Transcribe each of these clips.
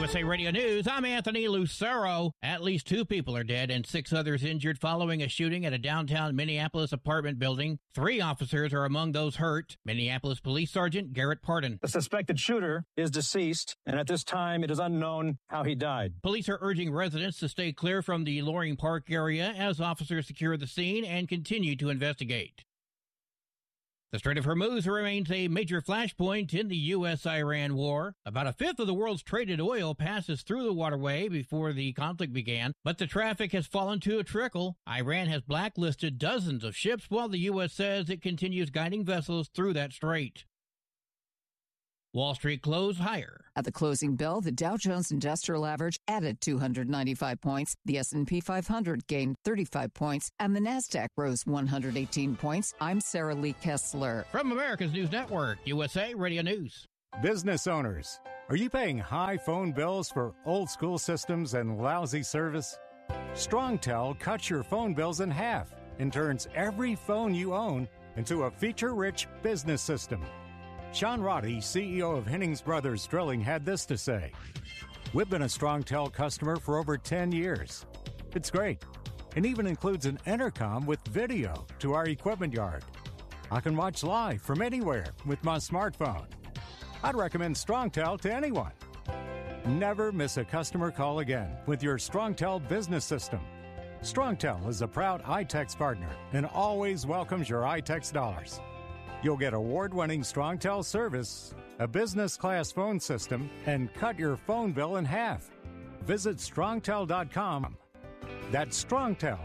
USA Radio News, I'm Anthony Lucero. At least 2 people are dead and 6 others injured following a shooting at a downtown Minneapolis apartment building. 3 officers are among those hurt. Minneapolis Police Sergeant Garrett Pardon. The suspected shooter is deceased, and at this time it is unknown how he died. Police are urging residents to stay clear from the Loring Park area as officers secure the scene and continue to investigate. The Strait of Hormuz remains a major flashpoint in the U.S.-Iran war. About a fifth of the world's traded oil passes through the waterway before the conflict began, but the traffic has fallen to a trickle. Iran has blacklisted dozens of ships, while the U.S. says it continues guiding vessels through that strait. Wall Street closed higher. At the closing bell, the Dow Jones Industrial Average added 295 points, the S&P 500 gained 35 points, and the Nasdaq rose 118 points. I'm Sarah Lee Kessler. From America's News Network, USA Radio News. Business owners, are you paying high phone bills for old-school systems and lousy service? StrongTel cuts your phone bills in half and turns every phone you own into a feature-rich business system. Sean Roddy, CEO of Hennings Brothers Drilling, had this to say. We've been a StrongTel customer for over 10 years. It's great. It even includes an intercom with video to our equipment yard. I can watch live from anywhere with my smartphone. I'd recommend StrongTel to anyone. Never miss a customer call again with your StrongTel business system. StrongTel is a proud iTex partner and always welcomes your iTex dollars. You'll get award-winning StrongTel service, a business-class phone system, and cut your phone bill in half. Visit strongtel.com. That's StrongTel,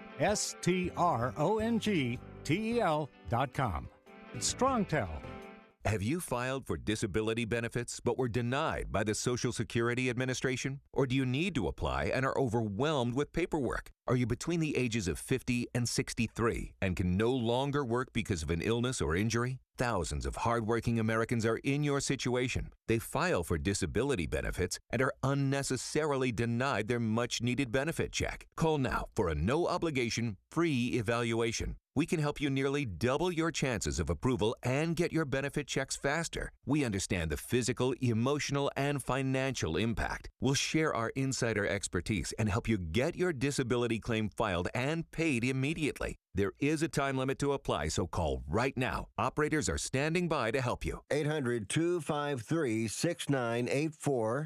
StrongTel.com. It's StrongTel. Have you filed for disability benefits but were denied by the Social Security Administration? Or do you need to apply and are overwhelmed with paperwork? Are you between the ages of 50 and 63 and can no longer work because of an illness or injury? Thousands of hardworking Americans are in your situation. They file for disability benefits and are unnecessarily denied their much-needed benefit check. Call now for a no-obligation, free evaluation. We can help you nearly double your chances of approval and get your benefit checks faster. We understand the physical, emotional, and financial impact. We'll share our insider expertise and help you get your disability claim filed and paid immediately. There is a time limit to apply, so call right now. Operators are standing by to help you. 800-253-6984.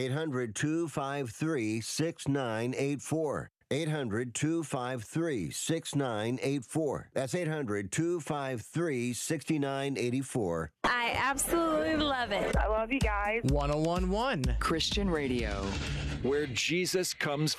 800-253-6984. 800-253-6984. That's 800-253-6984. I absolutely love it. I love you guys. 1011 Christian Radio, where Jesus comes